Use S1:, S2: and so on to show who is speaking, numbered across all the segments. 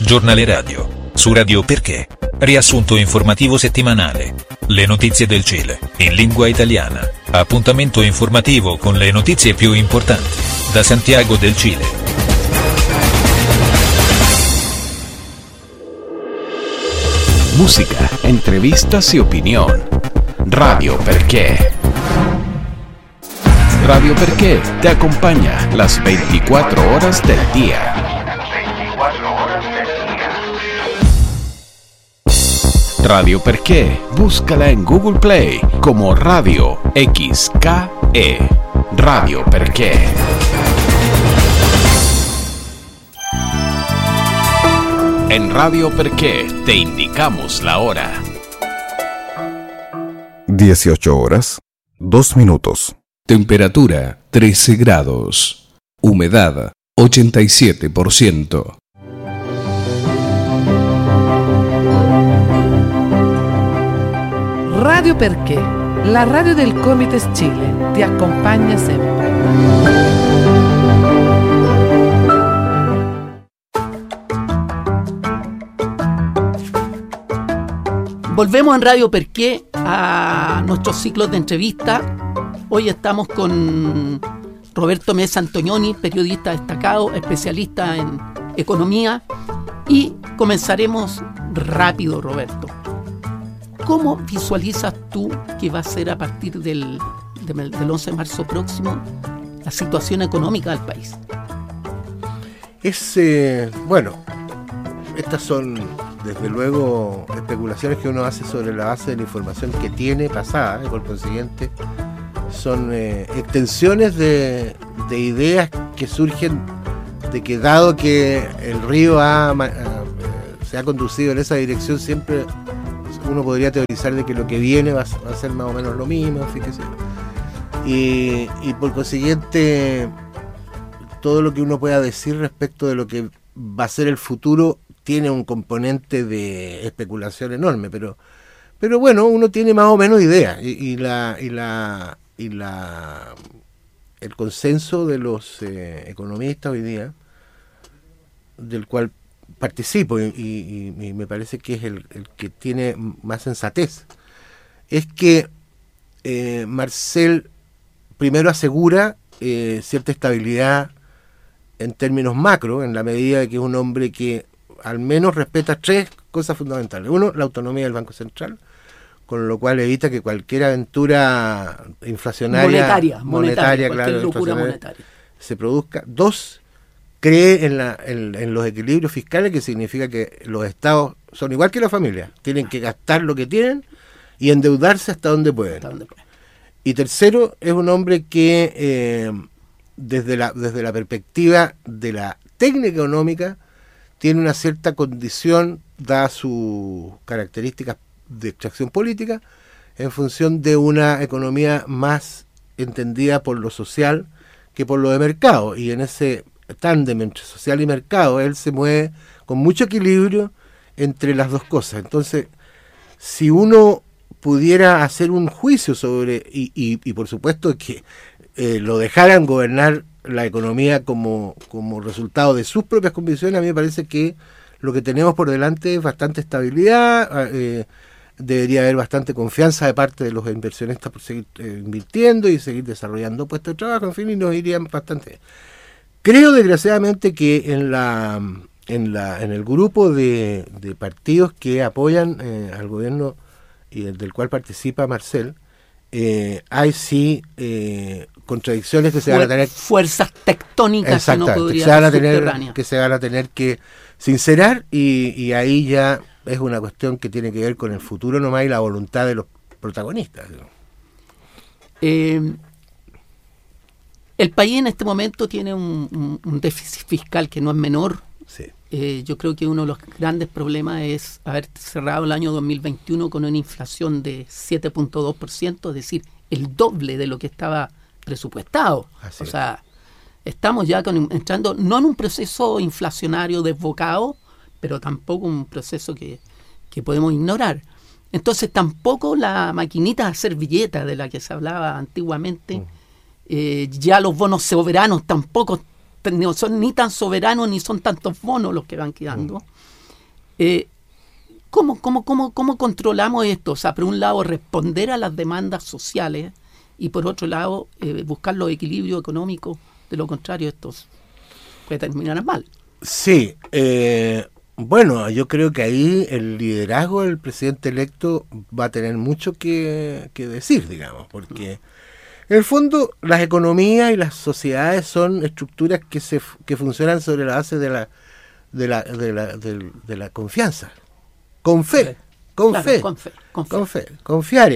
S1: Giornale radio. Su Radio Perché. Riassunto informativo settimanale. Le notizie del Cile, in lingua italiana. Appuntamento informativo con le notizie più importanti. Da Santiago del Cile.
S2: Música, entrevistas y opinión. Radio Perché. Radio Perché te acompaña las 24 horas del día. Radio Perché, búscala en Google Play como Radio XKE. Radio Perché. En Radio Perché te indicamos la hora.
S3: 18 horas, 2 minutos.
S2: Temperatura 13 grados. Humedad 87%.
S4: Radio Perché, la radio del Comites Chile, ti accompagna sempre. Volvemos en Radio Perché a nuestros ciclos de entrevistas. Hoy estamos con Roberto Mesa Antonioni, periodista destacado, especialista en economía, y comenzaremos rápido, Roberto. ¿Cómo visualizas tú que va a ser a partir del 11 de marzo próximo la situación económica del país?
S5: Bueno, estas son desde luego especulaciones que uno hace sobre la base de la información que tiene pasada, y por consiguiente son extensiones de ideas que surgen de que, dado que el río se ha conducido en esa dirección, siempre uno podría teorizar de que lo que viene va a ser más o menos lo mismo, fíjese. Y por consiguiente, todo lo que uno pueda decir respecto de lo que va a ser el futuro tiene un componente de especulación enorme, pero bueno, uno tiene más o menos idea, el consenso de los economistas hoy día, del cual participo y me parece que es el que tiene más sensatez, es que Marcel primero asegura cierta estabilidad en términos macro, en la medida de que es un hombre que al menos respeta tres cosas fundamentales. Uno, la autonomía del Banco Central, con lo cual evita que cualquier aventura inflacionaria monetaria, claro, locura monetaria se produzca. Dos, cree en los equilibrios fiscales, que significa que los estados son igual que las familias, tienen que gastar lo que tienen y endeudarse hasta donde pueden. Y tercero, es un hombre que desde la perspectiva de la técnica económica tiene una cierta condición, dadas sus características de extracción política, en función de una economía más entendida por lo social que por lo de mercado, y en ese tándem entre social y mercado él se mueve con mucho equilibrio entre las dos cosas. Entonces, si uno pudiera hacer un juicio sobre, y por supuesto que lo dejaran gobernar la economía como resultado de sus propias convicciones, a mí me parece que lo que tenemos por delante es bastante estabilidad, debería haber bastante confianza de parte de los inversionistas por seguir invirtiendo y seguir desarrollando puestos de trabajo, en fin, y nos irían bastante bien. Creo desgraciadamente que en el grupo de partidos que apoyan al gobierno y del cual participa Marcel, hay sí contradicciones que se van a tener,
S4: fuerzas tectónicas que no podrían
S5: que se van a tener que sincerar, y ahí ya es una cuestión que tiene que ver con el futuro nomás y la voluntad de los protagonistas.
S4: El país en este momento tiene un déficit fiscal que no es menor.
S5: Sí.
S4: Yo creo que uno de los grandes problemas es haber cerrado el año 2021 con una inflación de 7.2%, es decir, el doble de lo que estaba presupuestado.
S5: Así es.
S4: Sea, estamos ya entrando no en un proceso inflacionario desbocado, pero tampoco un proceso que podemos ignorar. Entonces tampoco la maquinita de hacer billetas de la que se hablaba antiguamente, ya los bonos soberanos tampoco no son ni tan soberanos ni son tantos bonos los que van quedando. ¿Cómo controlamos esto? O sea, por un lado, responder a las demandas sociales y por otro lado, buscar los equilibrios económicos. De lo contrario, esto puede terminar mal.
S5: Sí, bueno, yo creo que ahí el liderazgo del presidente electo va a tener mucho que decir, digamos, porque en el fondo las economías y las sociedades son estructuras que funcionan sobre la base de la confianza, con fe. Con fe. Confiar.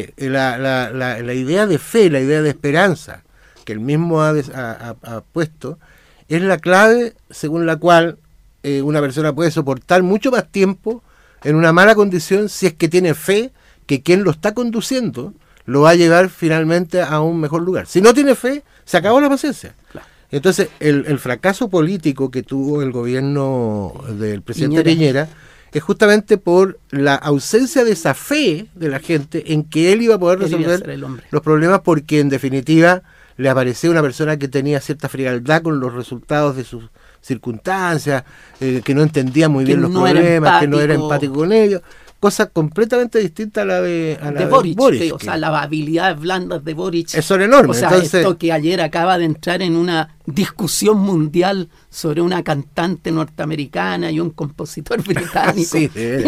S5: La idea de fe, la idea de esperanza que él mismo ha puesto, es la clave según la cual una persona puede soportar mucho más tiempo en una mala condición si es que tiene fe que quien lo está conduciendo lo va a llevar finalmente a un mejor lugar. Si no tiene fe, se acabó la paciencia. Claro. Entonces, el fracaso político que tuvo el gobierno del presidente Piñera es justamente por la ausencia de esa fe de la gente en que él iba a poder resolver los problemas, porque en definitiva le aparecía una persona que tenía cierta frialdad con los resultados de sus circunstancias, que no entendía muy bien los problemas, que no era empático con ellos, cosa completamente distinta a la de Boric.
S4: O sea, las habilidades blandas de Boric
S5: son enormes.
S4: O sea, entonces, esto que ayer acaba de entrar en una discusión mundial sobre una cantante norteamericana y un compositor británico.
S5: Sí,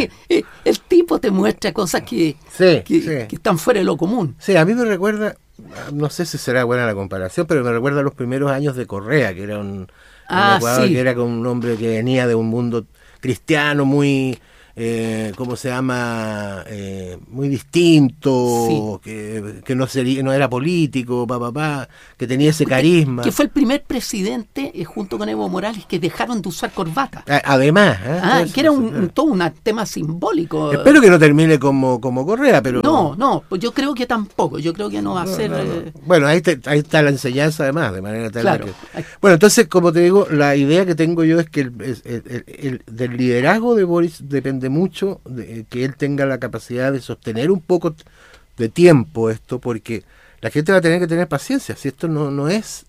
S4: el tipo te muestra cosas que están fuera de lo común.
S5: Sí, a mí me recuerda, no sé si será buena la comparación, pero me recuerda a los primeros años de Correa, que era un Ecuador, que era un hombre que venía de un mundo cristiano muy... ¿cómo se llama? Muy distinto, que no era político, que tenía ese carisma.
S4: Que fue el primer presidente, junto con Evo Morales, que dejaron de usar corbata.
S5: Además.
S4: Que era todo un tema simbólico.
S5: Espero que no termine como Correa, pero...
S4: No, pues yo creo que tampoco, yo creo que no va a ser... No.
S5: Bueno, ahí está la enseñanza además, de manera tal
S4: claro.
S5: Bueno, entonces, como te digo, la idea que tengo yo es que el del liderazgo de Boris depende mucho de que él tenga la capacidad de sostener un poco de tiempo esto, porque la gente va a tener que tener paciencia. Si esto no es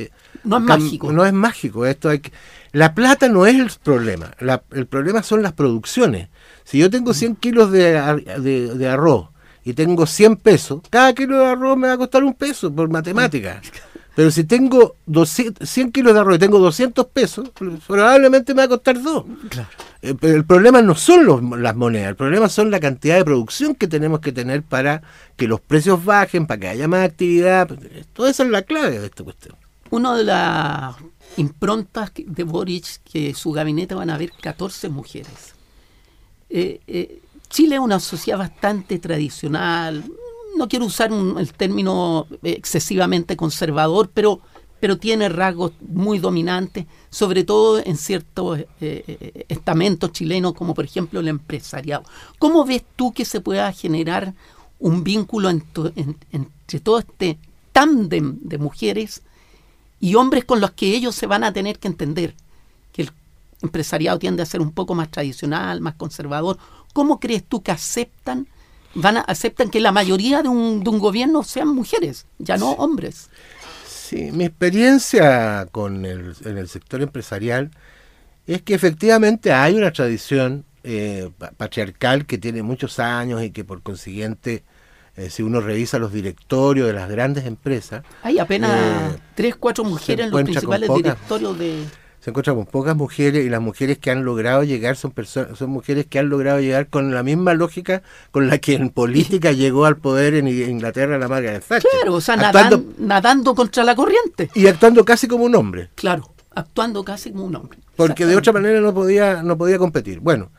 S4: mágico.
S5: No es mágico. La plata no es el problema. El problema son las producciones. Si yo tengo 100 kilos de arroz y tengo 100 pesos, cada kilo de arroz me va a costar $1 por matemática. Pero si tengo 100 kilos de arroz y tengo 200 pesos, probablemente me va a costar 2. Claro. Pero el problema no son las monedas, el problema son la cantidad de producción que tenemos que tener para que los precios bajen, para que haya más actividad. Toda esa es la clave de esta cuestión.
S4: Una de las improntas de Boric, que su gabinete van a haber 14 mujeres. Chile es una sociedad bastante tradicional. No quiero usar el término excesivamente conservador, pero tiene rasgos muy dominantes, sobre todo en ciertos estamentos chilenos, como por ejemplo el empresariado. ¿Cómo ves tú que se pueda generar un vínculo entre todo este tándem de mujeres y hombres con los que ellos se van a tener que entender? Que el empresariado tiende a ser un poco más tradicional, más conservador. ¿Cómo crees tú que aceptan que la mayoría de un gobierno sean mujeres, ya no hombres?
S5: Sí, mi experiencia en el sector empresarial es que efectivamente hay una tradición patriarcal que tiene muchos años y que por consiguiente, si uno revisa los directorios de las grandes empresas...
S4: Hay apenas 3-4 mujeres en los principales directorios de...
S5: Se encuentra con pocas mujeres, y las mujeres que han logrado llegar son mujeres que han logrado llegar con la misma lógica con la que en política llegó al poder en Inglaterra la Margaret Thatcher.
S4: Claro, o sea, nadando contra la corriente.
S5: Y actuando casi como un hombre.
S4: Claro, actuando casi como un hombre.
S5: Porque de otra manera no podía competir. Bueno,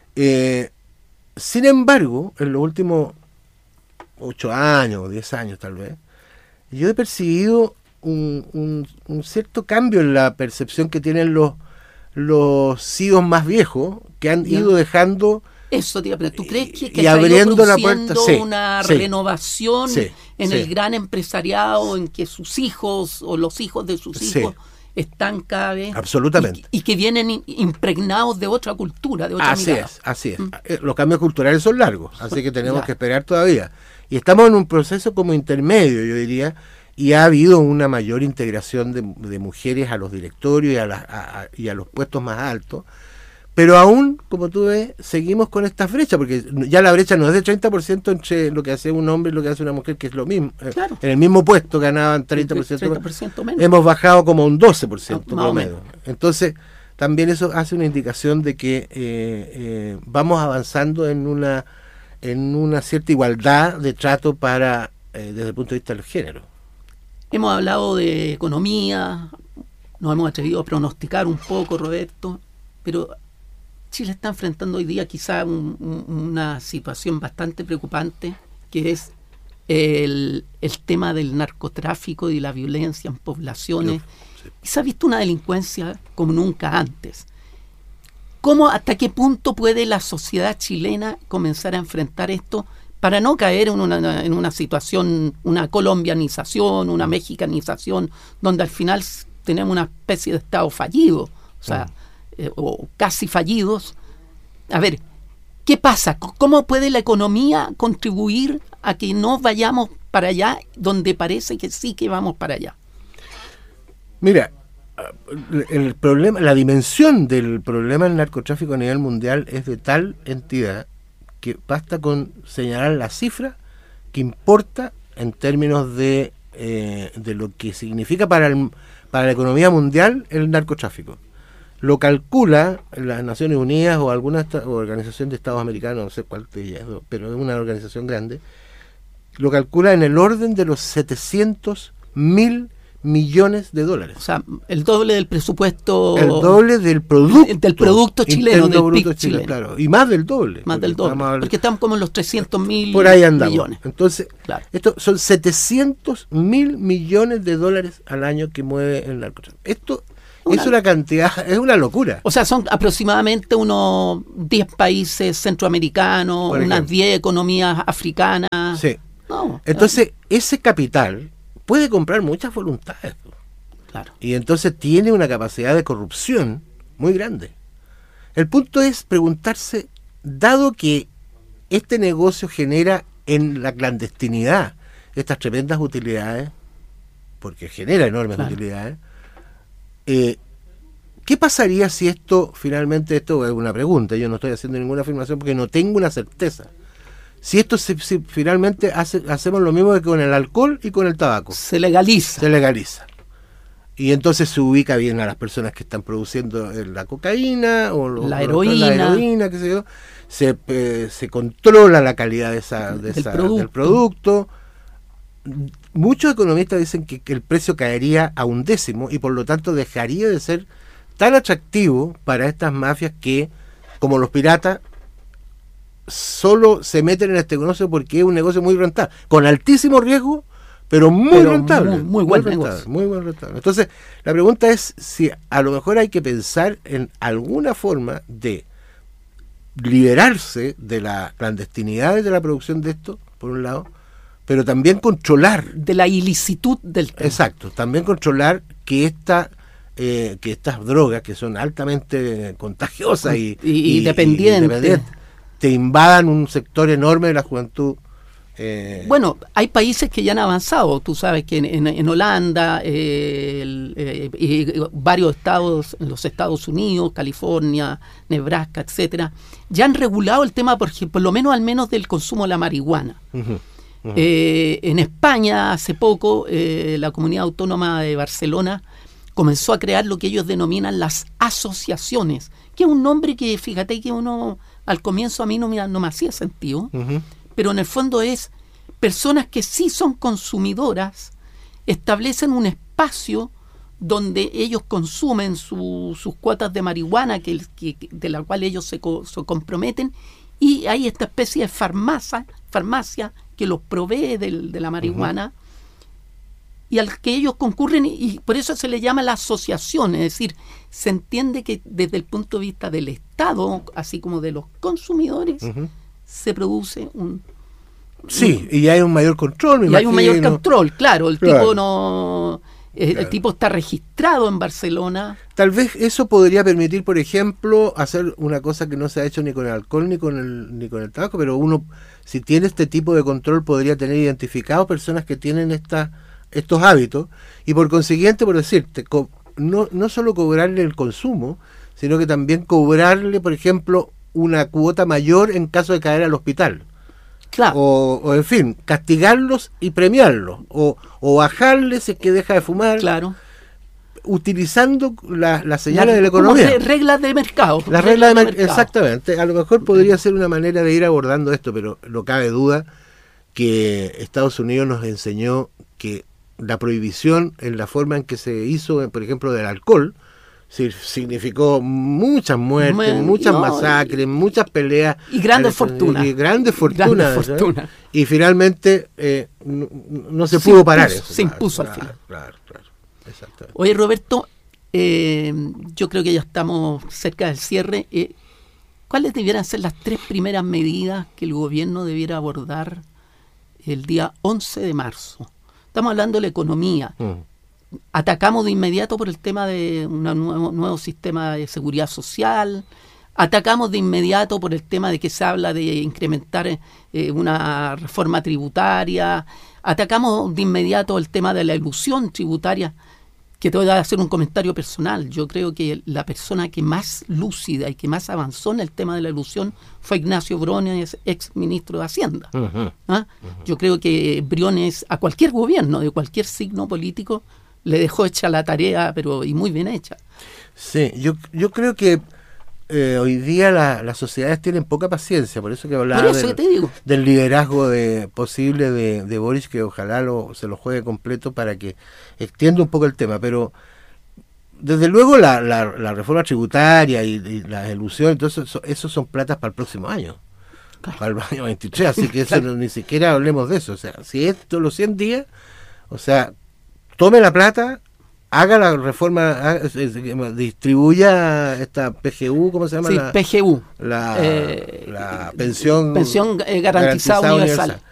S5: sin embargo, en los últimos 8 años o 10 años tal vez, yo he percibido un cierto cambio en la percepción que tienen los CEOs más viejos, que han ido dejando...
S4: Eso, tío, pero ¿tú crees que
S5: y abriendo la puerta,
S4: una renovación en el gran empresariado, en que sus hijos o los hijos de sus hijos están cada vez...
S5: Absolutamente.
S4: Y que vienen impregnados de otra cultura, de otra mirada.
S5: Así es. Los cambios culturales son largos, así que tenemos que esperar todavía. Y estamos en un proceso como intermedio, yo diría, y ha habido una mayor integración de mujeres a los directorios y a los puestos más altos, Pero aún, como tú ves, seguimos con estas brechas, porque ya la brecha no es de 30% entre lo que hace un hombre y lo que hace una mujer, que es lo mismo.
S4: Claro.
S5: En el mismo puesto ganaban 30%
S4: menos.
S5: Hemos bajado como un 12%
S4: Más o
S5: promedio. Entonces, también eso hace una indicación de que vamos avanzando en una cierta igualdad de trato para desde el punto de vista del género.
S4: Hemos hablado de economía, nos hemos atrevido a pronosticar un poco, Roberto, pero Chile está enfrentando hoy día quizá una situación bastante preocupante, que es el tema del narcotráfico y la violencia en poblaciones. Sí. Y se ha visto una delincuencia como nunca antes. ¿Hasta qué punto puede la sociedad chilena comenzar a enfrentar esto para no caer en una situación, una colombianización, una mexicanización, donde al final tenemos una especie de Estado fallido? O sea, o casi fallidos. A ver, ¿qué pasa? ¿Cómo puede la economía contribuir a que no vayamos para allá donde parece que sí que vamos para allá?
S5: Mira, el problema, la dimensión del problema del narcotráfico a nivel mundial es de tal entidad que basta con señalar la cifra que importa en términos de lo que significa para la economía mundial el narcotráfico. Lo calcula las Naciones Unidas o alguna organización de Estados Americanos, no sé cuál de ellas, pero es una organización grande, lo calcula en el orden de los 700.000 millones de dólares.
S4: O sea, el doble del presupuesto.
S5: El doble del producto.
S4: Del producto chileno, del PIB chileno.
S5: Claro, y más del doble.
S4: Más del doble. Porque estamos como en los 300.000
S5: por ahí andamos.
S4: Millones.
S5: Entonces, claro, esto son 700.000 millones de dólares al año que mueve el narcotráfico. Esto es una cantidad, es una locura.
S4: O sea, son aproximadamente unos 10 países centroamericanos, unas 10 economías africanas.
S5: Sí. No, entonces, ese capital puede comprar muchas voluntades.
S4: Claro.
S5: Y entonces tiene una capacidad de corrupción muy grande. El punto es preguntarse, dado que este negocio genera en la clandestinidad estas tremendas utilidades, porque genera enormes utilidades, ¿qué pasaría si esto finalmente, esto es una pregunta, yo no estoy haciendo ninguna afirmación porque no tengo una certeza, si esto si finalmente hacemos lo mismo que con el alcohol y con el tabaco?
S4: Se legaliza.
S5: Y entonces se ubica bien a las personas que están produciendo la cocaína o
S4: la heroína,
S5: qué sé yo. Se controla la calidad del producto. Muchos economistas dicen que el precio caería a 1/10 y por lo tanto dejaría de ser tan atractivo para estas mafias que, como los piratas, solo se meten en este negocio porque es un negocio muy rentable, con altísimo riesgo, pero muy rentable.
S4: Muy buen negocio.
S5: Muy buen rentable. Entonces, la pregunta es si a lo mejor hay que pensar en alguna forma de liberarse de la clandestinidad de la producción de esto, por un lado, pero también controlar.
S4: De la ilicitud del tema.
S5: Exacto, también controlar que estas drogas, que son altamente contagiosas y
S4: dependientes,
S5: te invadan un sector enorme de la juventud.
S4: Bueno, hay países que ya han avanzado. Tú sabes que en Holanda, varios estados, en los Estados Unidos, California, Nebraska, etcétera, ya han regulado el tema, por lo menos al menos del consumo de la marihuana. En España, hace poco, la Comunidad Autónoma de Barcelona comenzó a crear lo que ellos denominan las asociaciones, que es un nombre que, fíjate que uno al comienzo a mí no me hacía sentido, pero en el fondo es personas que sí son consumidoras, establecen un espacio donde ellos consumen sus cuotas de marihuana de la cual ellos se comprometen, y hay esta especie de farmacia que los provee de la marihuana, y al que ellos concurren, y por eso se le llama la asociación. Es decir, se entiende que desde el punto de vista del Estado, así como de los consumidores, se produce
S5: y hay un mayor control.
S4: Hay un mayor control, claro. Tipo no... El tipo está registrado en Barcelona.
S5: Tal vez eso podría permitir, por ejemplo, hacer una cosa que no se ha hecho ni con el alcohol ni con el tabaco, pero uno, si tiene este tipo de control, podría tener identificado personas que tienen estos hábitos, y por consiguiente, por decirte, no solo cobrarle el consumo, sino que también cobrarle, por ejemplo, una cuota mayor en caso de caer al hospital.
S4: Claro.
S5: O en fin, castigarlos y premiarlos, o bajarles si es que deja de fumar,
S4: Claro.
S5: utilizando las señales de la economía.
S4: Reglas de mercado.
S5: Las reglas de mercado. Exactamente. A lo mejor podría ser una manera de ir abordando esto, pero no cabe duda que Estados Unidos nos enseñó que la prohibición en la forma en que se hizo, por ejemplo, del alcohol, significó muchas muertes, muchas masacres, muchas peleas.
S4: Y grandes fortunas.
S5: Y grandes fortunas. Y finalmente no se pudo parar eso.
S4: Se impuso al final.
S5: Claro. Exactamente.
S4: Oye, Roberto, yo creo que ya estamos cerca del cierre. ¿Cuáles debieran ser las 3 primeras medidas que el gobierno debiera abordar el día 11 de marzo? Estamos hablando de la economía. Atacamos de inmediato por el tema de un nuevo sistema de seguridad social. Atacamos de inmediato por el tema de que se habla de incrementar una reforma tributaria. Atacamos de inmediato el tema de la elusión tributaria, que te voy a hacer un comentario personal. Yo creo que la persona que más lúcida y que más avanzó en el tema de la elusión fue Ignacio Briones, ex ministro de Hacienda. Yo creo que Briones, a cualquier gobierno de cualquier signo político, le dejó hecha la tarea, pero y muy bien hecha.
S5: Sí, yo creo que hoy día las sociedades tienen poca paciencia, por eso que hablaba del liderazgo posible de Boris, que ojalá se lo juegue completo para que extienda un poco el tema, pero desde luego la reforma tributaria y la elusión, entonces eso son platas para el próximo año, claro, para el año 23, así que eso ni siquiera hablemos de eso. O sea, si esto los 100 días, o sea, tome la plata, haga la reforma, distribuya esta PGU, ¿cómo se llama?
S4: Sí, PGU.
S5: La pensión
S4: garantizada universal.